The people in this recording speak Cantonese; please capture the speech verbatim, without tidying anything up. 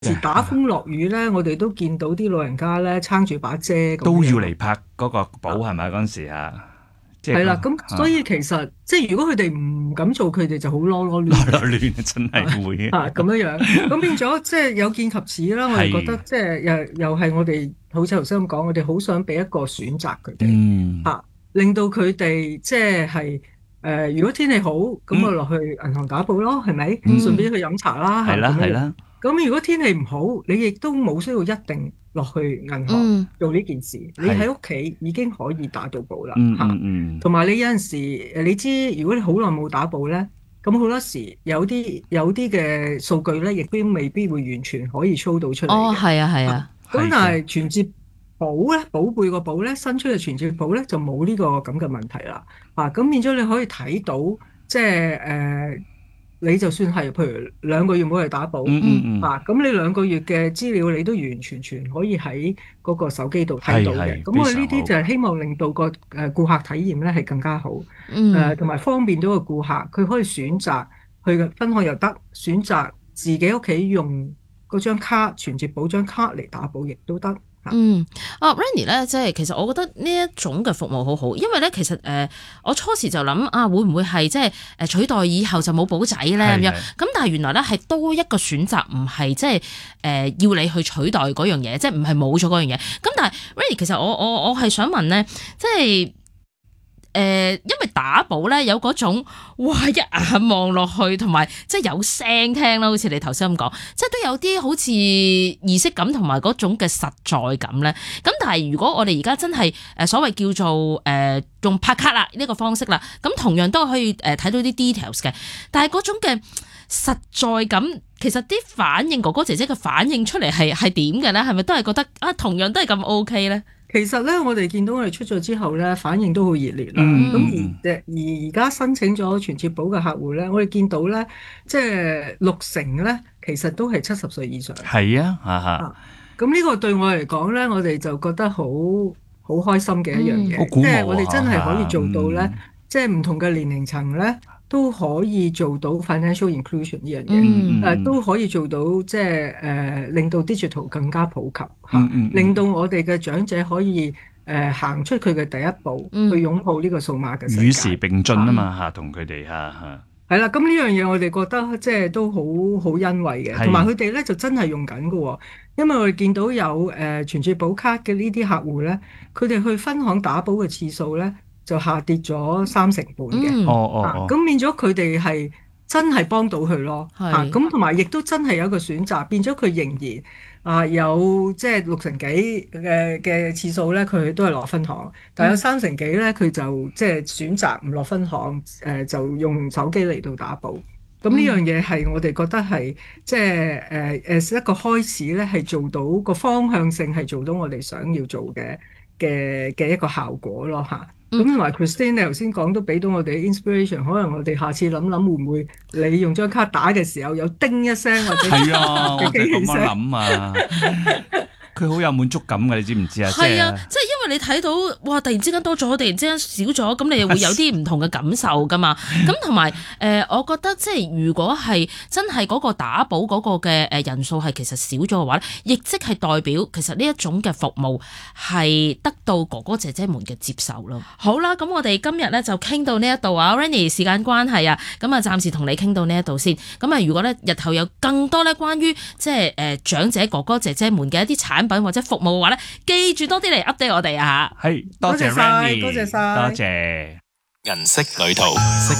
時打風落雨咧，我哋都見到啲老人家咧撐住把遮咁樣都要嚟拍嗰個寶係咪嗰陣時啊？即係啦，咁所以其實即係如果佢哋唔咁做，佢哋就好囉囉攣， 囉囉攣真係會啊咁樣樣，咁變咗即係有見及此啦。我哋覺得即係又又係我哋好似頭先咁講，我哋好想俾一個選擇佢哋， 嗯啊令到佢哋即係誒，如果天氣好，咁我落去銀行打簿咯，係咪？順便去飲茶啦， 係啦係啦。 咁如果天氣唔好，你亦都冇需要一定落去銀行做呢件事，你喺屋企已經可以打到簿啦。嚇，同埋你有陣時，你知如果你好耐冇打簿咧，咁好多時有啲有啲嘅數據咧，亦都未必會完全可以 show 到出嚟嘅。 哦，係啊，係啊。 咁但係存摺簿咧，寶貝個簿咧，新出嘅存摺簿咧，就冇呢個咁嘅問題啦。啊，咁變咗你可以睇到，即係誒。呃你就算係譬如兩個月冇去打簿， 嗯嗯嗯啊，咁你兩個月嘅資料你都完完全全可以喺嗰個手機度睇到嘅。咁我哋呢啲就係希望令到個誒顧客體驗咧係更加好，誒同埋方便到個顧客，佢可以選擇去分行又得，選擇自己屋企用嗰張卡存摺簿張卡嚟打簿亦都得。 嗯，啊 Randy 咧，即係其實我覺得呢一種嘅服務好好，因為咧其實誒、呃、我初時就諗啊，會唔會係即係誒取代以後就冇簿仔咧咁樣？咁但係原來咧係多一個選擇，唔係即係誒要你去取代嗰樣嘢，即係唔係冇咗嗰樣嘢。咁但係 Randy 其實我我我係想問咧，即係。誒、呃，因為打簿咧有嗰種，哇一眼望落去，同埋即係有聲聽啦，好似你頭先咁講，即係都有啲好似儀式感同埋嗰種嘅實在感咧。咁但係如果我哋而家真係誒所謂叫做誒、呃、用拍卡啦呢個方式啦，咁同樣都可以誒睇到啲 details 嘅，但係嗰種嘅實在感，其實啲反應哥哥姐姐嘅反應出嚟係係點嘅咧？係咪都係覺得啊同樣都係咁 OK 咧？ 其實咧，我哋見到我哋出咗之後咧，反應都好熱烈啦。咁、嗯、而而而家申請咗存摺簿嘅客戶咧，我哋見到咧，即係六成咧，其實都係七十歲以上。 係啊，嚇嚇。 咁呢個對我嚟講咧，我哋就覺得好好開心嘅一樣嘢，即係、嗯、我哋真係可以做到咧，嗯、即係唔同嘅年齡層咧。都可以做到 financial inclusion 呢樣嘢，誒、嗯呃、都可以做到即係誒令到 digital 更加普及嚇、嗯嗯，令到我哋嘅長者可以誒行、呃、出佢嘅第一步，嗯、去擁抱呢個數碼嘅世界， 與時並進啊嘛嚇，同佢哋嚇嚇。 係啦，咁呢樣嘢我哋覺得即係都好好欣慰嘅，同埋佢哋咧就真係用緊嘅喎，因為我哋見到有誒、呃、存摺簿卡嘅呢啲客戶咧，佢哋去分行打簿嘅次數咧，就下跌咗三成半嘅， 哦哦咁變咗佢哋係真係幫到佢咯，嚇咁同埋亦都真係有一個選擇，變咗佢仍然啊、呃、有即係六成幾嘅嘅次數咧，佢都係落分行，但有三成幾咧，佢就即係選擇唔落分行，誒、呃、就用手機嚟到打簿。咁呢樣嘢係我哋覺得係即係誒誒一個開始咧，係做到個方向性係做到我哋想要做嘅嘅嘅一個效果咯，嚇。咁同埋 Christine 你頭先講都俾到我哋 inspiration， 可能我哋下次諗諗會唔會你用張卡打嘅時候有叮一聲或者係啊，我哋咁樣諗啊，佢好有滿足感嘅，你知唔知啊？ 係啊，即係因為你睇到哇，突然之間多咗，突然之間少咗，咁你會有啲唔同嘅感受噶嘛。咁同埋誒，我覺得即係如果係真係嗰個打簿嗰個嘅誒人數係其實少咗嘅話咧，亦即係代表其實呢一種嘅服務係得到哥哥姐姐們嘅接受咯。好啦，咁我哋今日咧就傾到呢一度啊 Randy 時間關係啊，咁啊暫時同你傾到呢一度先。咁啊，如果咧日後有更多咧關於即係誒長者哥哥姐姐們嘅一啲產品或者服務嘅話咧，記住多啲嚟 update 我哋啊！ 係，多謝 Randy， 多謝晒， 多謝。銀色旅途。